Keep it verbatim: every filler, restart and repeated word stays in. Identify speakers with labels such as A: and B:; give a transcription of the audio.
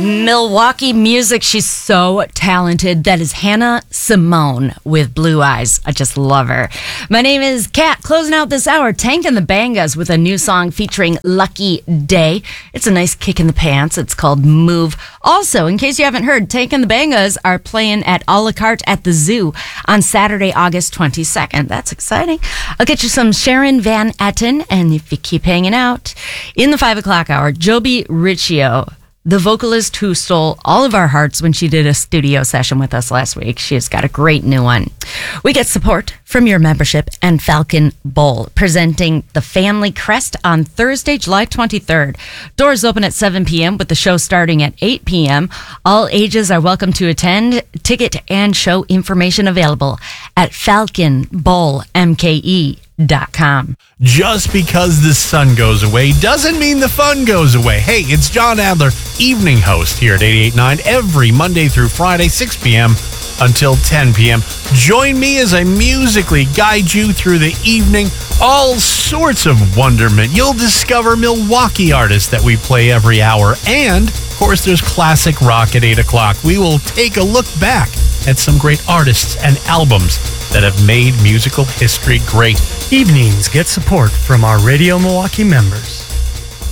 A: Milwaukee music. She's so talented. That is Hannah Simone with Blue Eyes. I just love her. My name is Kat. Closing out this hour, Tank and the Bangas with a new song featuring Lucky Day. It's a nice kick in the pants. It's called Move. Also, in case you haven't heard, Tank and the Bangas are playing at a la carte at the Zoo on Saturday, August twenty-second. That's exciting. I'll get you some Sharon Van Etten, and if you keep hanging out, in the five o'clock hour, Joby Riccio, the vocalist who stole all of our hearts when she did a studio session with us last week. She has got a great new one. We get support from your membership and Falcon Bowl, presenting the Family Crest on Thursday, July twenty-third. Doors open at seven p.m. with the show starting at eight p.m. All ages are welcome to attend. Ticket and show information available at falcon bowl m k e dot com.
B: Just because the sun goes away doesn't mean the fun goes away. Hey, it's John Adler, evening host here at eighty-eight point nine every Monday through Friday, six p.m. until ten p.m. Join me as I musically guide you through the evening. All sorts of wonderment. You'll discover Milwaukee artists that we play every hour. And, of course, there's classic rock at eight o'clock. We will take a look back at some great artists and albums that have made musical history great.
C: Evenings get support from our Radio Milwaukee members.